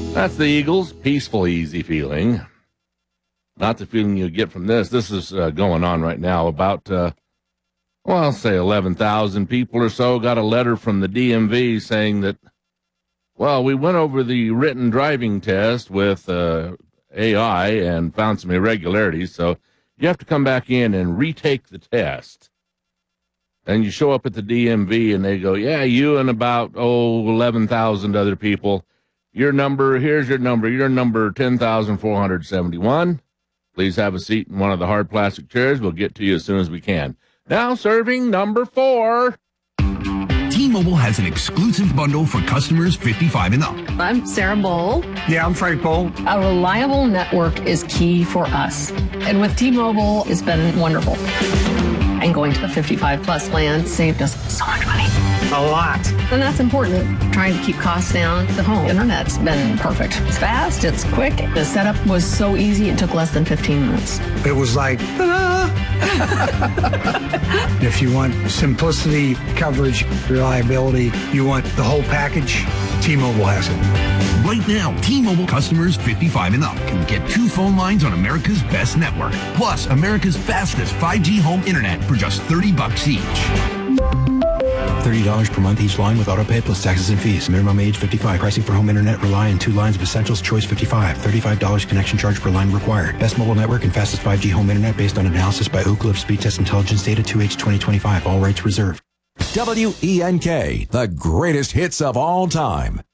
That's the Eagles. Peaceful, easy feeling. Not the feeling you get from this. This is going on right now. About, I'll say 11,000 people or so got a letter from the DMV saying that, we went over the written driving test with AI and found some irregularities, so you have to come back in and retake the test. And you show up at the DMV and they go, yeah, you and about, 11,000 other people. Here's your number 10,471. Please have a seat in one of the hard plastic chairs. We'll get to you as soon as we can. Now serving number 4. T-Mobile has an exclusive bundle for customers 55 and up. I'm Sarah Bowl. Yeah, I'm Frank Bowl. A reliable network is key for us. And with T-Mobile, it's been wonderful. And going to the 55 plus plan saved us so much money. A lot. And that's important. Trying to keep costs down. The home internet's been perfect. It's fast, it's quick. The setup was so easy, it took less than 15 minutes. It was like, If you want simplicity, coverage, reliability, you want the whole package, T-Mobile has it. Right now, T-Mobile customers 55 and up can get 2 phone lines on America's best network, plus America's fastest 5G home internet for just $30 each. $30 per month each line with autopay plus taxes and fees. Minimum age 55. Pricing for home internet rely on 2 lines of Essentials Choice 55. $35 connection charge per line required. Best mobile network and fastest 5G home internet based on analysis by Ookla of Speed Test Intelligence Data 2H 2025. All rights reserved. WENK, the greatest hits of all time.